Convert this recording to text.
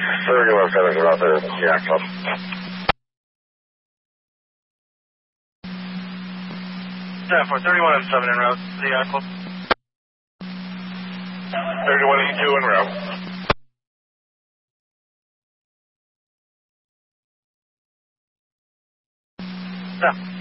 3170 out there in the Seattle Club. Yeah, for 3107 en route to the Yacht Club. 3182 en route. Yeah.